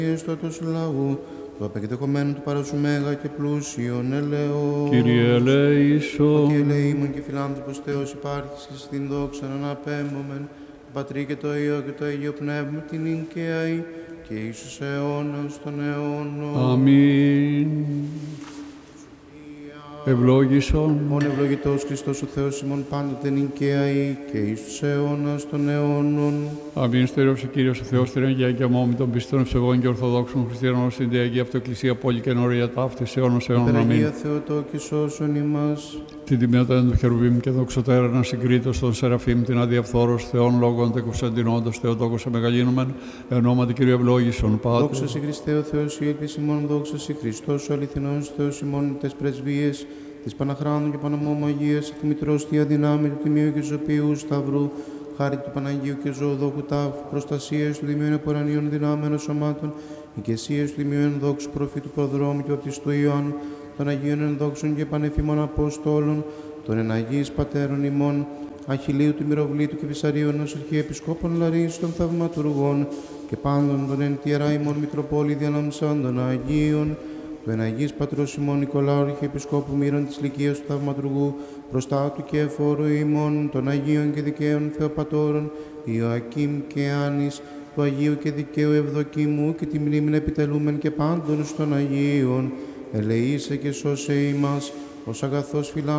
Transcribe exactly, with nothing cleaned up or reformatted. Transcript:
στο τους λαού, του απεκδεχομένου του παρασού μέγα και πλούσιον ελεό. Κύριε ελέησον. Ότι ελεήμων και φιλάνθρωπος Θεός υπάρχεις εις την δόξα να αναπέμπομεν, το Πατρί και το Υιό και το Αγίο Πνεύμα την Ινκαίαη και Ιησούς αιώνας των αιώνων. Αμήν. Ευλόγησον. Ον ευλογητός Χριστός ο Θεός ημών πάντοτε νικαίαη και εις τους αιώνας των αιώνων. Αμήν. Στέρεωσε Κύριος ο Θεός την Αγία και αμόμη των πιστών ευσεβών και ορθοδόξων χριστιανών στην Αγία Αυτοεκκλησία πόλη και νόρια ταύτης αιώνος αιώνων. Αμήν. Παναγία Θεοτόκη σώσον ημάς. Την τιμιότητα του Χερουβίμ και δοξωτέρα να συγκρίτως των Σεραφείμ την αδιαφθόρος Θεών λόγων τε Κωνσταντινόντος Θεοτόκος εμεγαλύνομεν ονόματι Κύριου ευλόγησον Πάτερ. Δόξα σε Χριστέ ο Θεός η έλπιση ημών, δόξα σε Χριστός ο αληθινός Θεός ημών τες πρεσβείες της Παναχράντου και Παναμόμου Αγίας του Μητρός Θεία Δυνάμει του Τιμίου και Ζωπίου Σταυρού, χάρη του Παναγίου και Ζωοδόκου Τάφου, προστασίας του Δημιών Επορανίων Δυνάμενων Σωμάτων, οικεσίας του Δημιών Ενδόξου Προφήτου Προδρόμου και Οπτιστού Ιωάννου, των Αγίων Ενδόξων και Πανεφήμων Απόστολων, των Εναγίης Πατέρων ημών, Αχιλίου του Μυροβλήτου και Βυσαρίων ως Αρχιεπισκόπων Λαρίσης των Θαυματουργών και πάντων των εν τιερά ημών Μητροπόλη διαλαμψάντων Αγίων, του Εναγής Πατρός ημών Νικολάου Αρχιεπισκόπου Μύρων της Λυκείας του Θαυματουργού, προστάτου και εφόρου ημών, των Αγίων και Δικαίων Θεοπατώρων, Ιωακήμ και Άνης, του Αγίου και Δικαίου Ευδοκίμου και τη μνήμην επιτελούμεν και πάντων των Αγίων, ελεήσε και σώσε ημάς, ως αγαθός φιλάνθρωπος